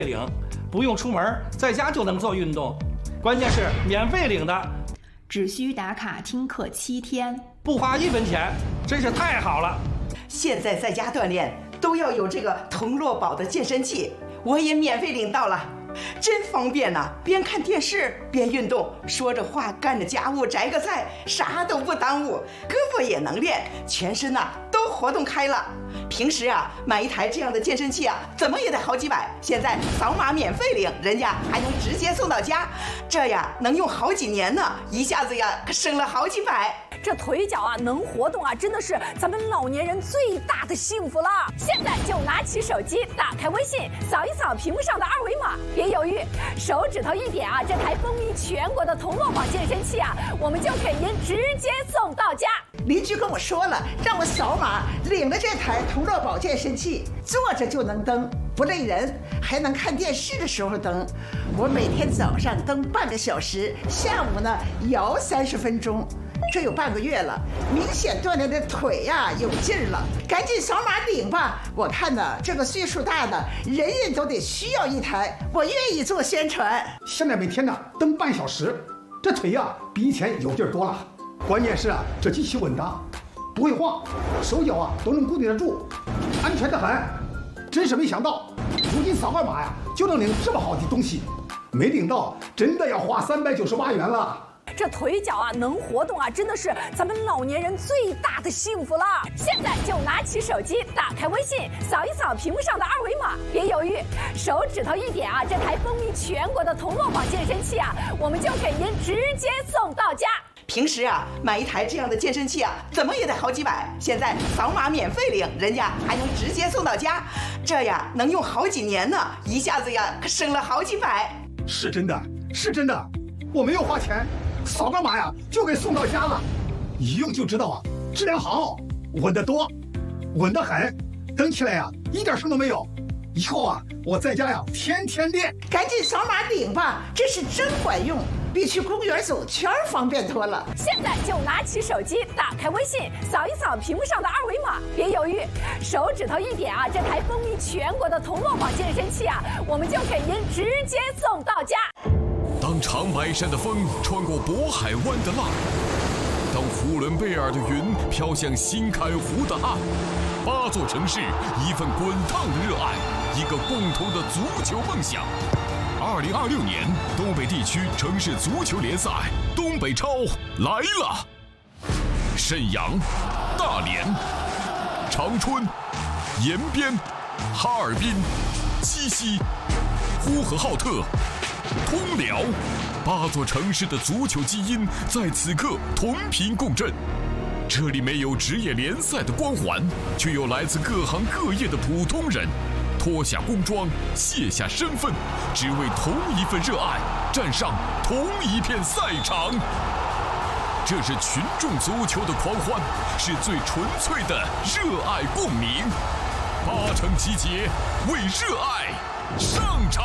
领，不用出门，在家就能做运动，关键是免费领的， 只需打卡听课7天， 不花1分钱，真是太好了。 现在在家锻炼都要有这个童乐宝的健身器，我也免费领到了，真方便呐！边看电视边运动，说着话干着家务，摘个菜，啥都不耽误，胳膊也能练，全身都活动开了。平时买一台这样的健身器怎么也得好几百，现在扫码免费领，人家还能直接送到家，这能用好几年呢，一下子可省了好几百。 这腿脚能活动真的是咱们老年人最大的幸福了。现在就拿起手机，打开微信，扫一扫屏幕上的2维码，别犹豫，手指头一点这台风靡全国的童乐宝健身器我们就给您直接送到家。 邻居跟我说了，让我扫码领了这台童乐宝健身器，坐着就能蹬，不累人，还能看电视的时候蹬。我每天早上蹬半个小时，下午摇30分钟。这有半个月了，明显锻炼的腿有劲儿了，赶紧扫码领吧！我看这个岁数大的人人都得需要一台，我愿意做宣传。 现在每天蹬半小时，这腿比以前有劲儿多了。关键是这机器稳当，不会晃，手脚都能固定得住，安全得很。真是没想到，如今扫个码就能领这么好的东西，没领到真的要花398元了。 这腿脚能活动真的是咱们老年人最大的幸福了。现在就拿起手机，打开微信，扫一扫屏幕上的2维码，别犹豫，手指头一点这台风靡全国的童乐宝健身器我们就给您直接送到家。 平时买一台这样的健身器怎么也得好几百，现在扫码免费领，人家还能直接送到家，这能用好几年呢，一下子可省了好几百。 是真的，是真的，我没有花钱，扫个码就给送到家了，一用就知道质量好，稳得多，稳得很，蹬起来一点声都没有。以后我在家天天练。 赶紧扫码领吧，这是真管用，比去公园走圈方便多了。 现在就拿起手机，打开微信，扫一扫屏幕上的2维码，别犹豫，手指头一点这台风靡全国的童乐宝健身器我们就给您直接送到家。 当长白山的风穿过渤海湾的浪，当呼伦贝尔的云飘向新开湖的岸，8座城市，一份滚烫的热爱，一个共同的足球梦想。2026年东北地区城市足球联赛东北超来了！沈阳、大连、长春、延边、哈尔滨、鸡西、呼和浩特、通辽，8座城市的足球基因在此刻同频共振。这里没有职业联赛的光环，却有来自各行各业的普通人，脱下工装，卸下身份，只为同一份热爱，站上同一片赛场。这是群众足球的狂欢，是最纯粹的热爱共鸣。8城集结，为热爱上场。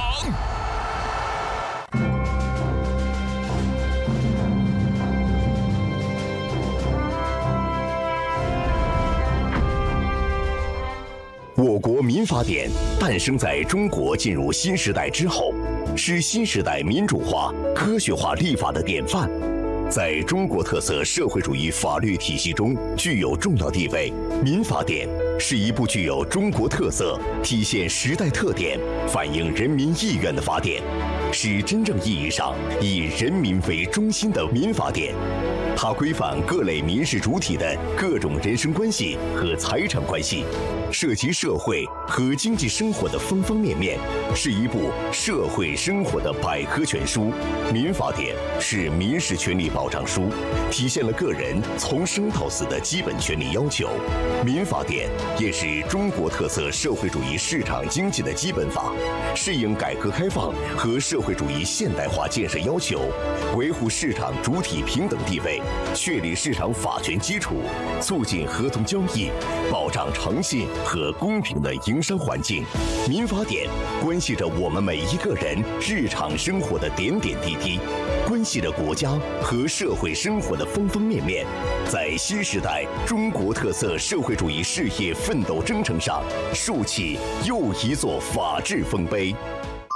我国民法典诞生在中国进入新时代之后，是新时代民主化、科学化立法的典范，在中国特色社会主义法律体系中具有重要地位。民法典是一部具有中国特色、体现时代特点、反映人民意愿的法典，是真正意义上以人民为中心的民法典。它规范各类民事主体的各种人身关系和财产关系，涉及社会和经济生活的方方面面，是一部社会生活的百科全书。民法典是民事权利保障书，体现了个人从生到死的基本权利要求。民法典也是中国特色社会主义市场经济的基本法，适应改革开放和社会主义现代化建设要求，维护市场主体平等地位，确立市场法权基础，促进合同交易，保障诚信和公平的营商环境。民法典关系着我们每一个人日常生活的点点滴滴，关系着国家和社会生活的方方面面，在新时代中国特色社会主义事业奋斗征程上，竖起又一座法治丰碑。